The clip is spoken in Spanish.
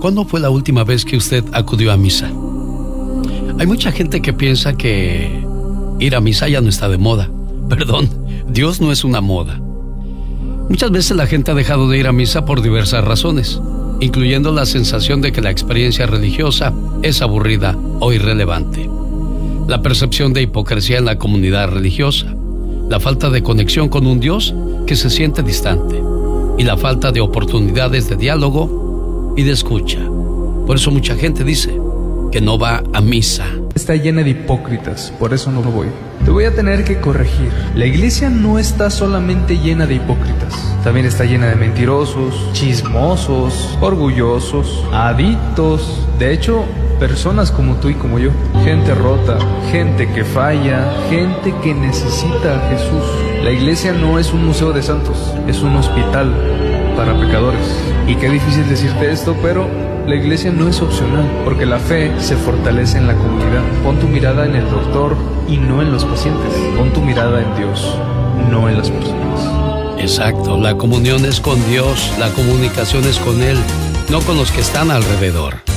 ¿Cuándo fue la última vez que usted acudió a misa? Hay mucha gente que piensa que ir a misa ya no está de moda. Perdón, Dios no es una moda. Muchas veces la gente ha dejado de ir a misa por diversas razones, incluyendo la sensación de que la experiencia religiosa es aburrida o irrelevante, la percepción de hipocresía en la comunidad religiosa, la falta de conexión con un Dios que se siente distante y la falta de oportunidades de diálogo y de escucha. Por eso mucha gente dice que no va a misa. Está llena de hipócritas, por eso no voy. Te voy a tener que corregir. La iglesia no está solamente llena de hipócritas, también está llena de mentirosos, chismosos, orgullosos, adictos. De hecho, personas como tú y como yo. Gente rota, gente que falla, gente que necesita a Jesús. La iglesia no es un museo de santos, es un hospital para pecadores. Y qué difícil decirte esto, pero la iglesia no es opcional, porque la fe se fortalece en la comunidad. Pon tu mirada en el doctor y no en los pacientes. Pon tu mirada en Dios, no en las personas. Exacto, la comunión es con Dios, la comunicación es con Él, no con los que están alrededor.